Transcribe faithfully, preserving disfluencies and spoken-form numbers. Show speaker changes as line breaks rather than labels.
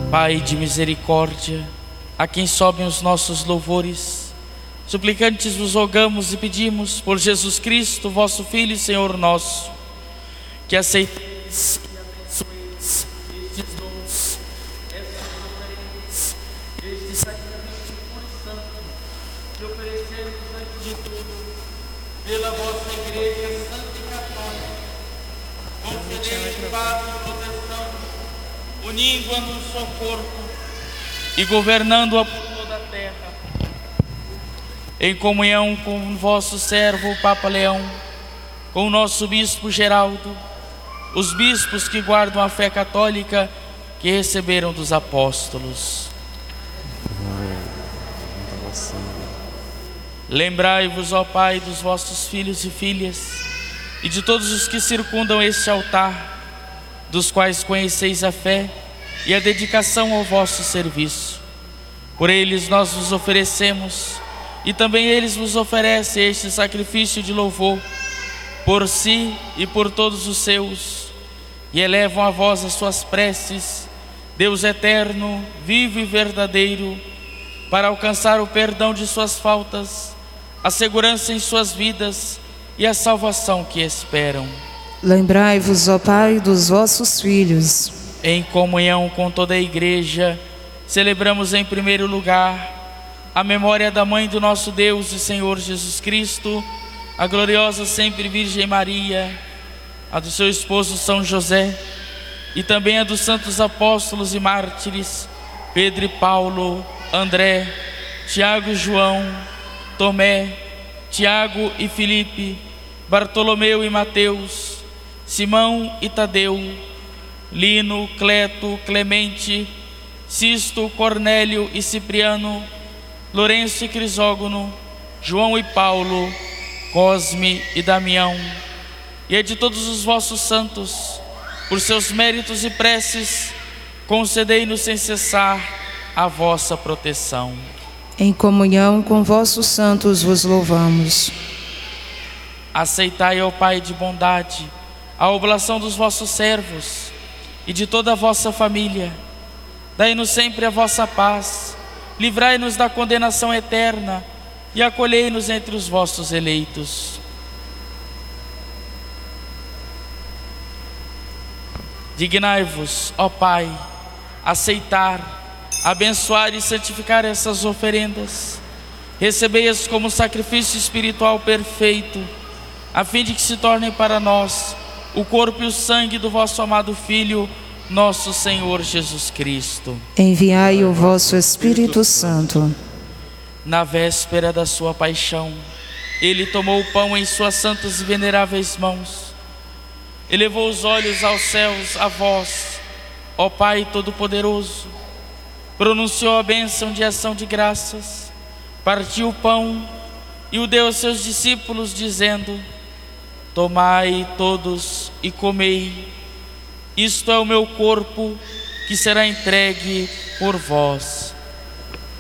Pai de misericórdia, a quem sobem os nossos louvores, suplicantes vos rogamos e pedimos por Jesus Cristo, vosso Filho e Senhor nosso, que aceiteis e abençoeis estes dons, estas oferendas, este sacrifício puro e santo, que oferecemos antes de tudo, pela vossa Igreja Santa e Católica, concedei paz e proteção, unindo-a num só corpo e governando-a por toda a terra, em comunhão com o vosso servo, o Papa Leão, com o nosso Bispo Geraldo, os bispos que guardam a fé católica que receberam dos apóstolos. Lembrai-vos, ó Pai, dos vossos filhos e filhas e de todos os que circundam este altar, dos quais conheceis a fé e a dedicação ao vosso serviço. Por eles nós vos oferecemos, e também eles vos oferecem este sacrifício de louvor, por si e por todos os seus, e elevam a vós as suas preces, Deus eterno, vivo e verdadeiro, para alcançar o perdão de suas faltas, a segurança em suas vidas e a salvação que esperam.
Lembrai-vos, ó Pai, dos vossos filhos.
Em comunhão com toda a Igreja, celebramos em primeiro lugar a memória da Mãe do nosso Deus e Senhor Jesus Cristo, a gloriosa sempre Virgem Maria, a do seu esposo São José, e também a dos santos apóstolos e mártires, Pedro e Paulo, André, Tiago e João, Tomé, Tiago e Filipe, Bartolomeu e Mateus, Simão e Tadeu, Lino, Cleto, Clemente, Sisto, Cornélio e Cipriano, Lourenço e Crisógono, João e Paulo, Cosme e Damião, e a de todos os vossos santos, por seus méritos e preces, concedei-nos sem cessar a vossa proteção.
Em comunhão com vossos santos vos louvamos.
Aceitai, ó Pai de bondade, a oblação dos vossos servos e de toda a vossa família. Dai-nos sempre a vossa paz, livrai-nos da condenação eterna e acolhei-nos entre os vossos eleitos. Dignai-vos, ó Pai, aceitar, abençoar e santificar essas oferendas. Recebei-as como sacrifício espiritual perfeito, a fim de que se tornem para nós o corpo e o sangue do vosso amado Filho, nosso Senhor Jesus Cristo.
Enviai o vosso Espírito Santo.
Na véspera da sua paixão, ele tomou o pão em suas santas e veneráveis mãos, elevou os olhos aos céus a vós, ó Pai Todo-Poderoso, pronunciou a bênção de ação de graças, partiu o pão e o deu aos seus discípulos, dizendo: tomai todos e comei, isto é o meu corpo que será entregue por vós.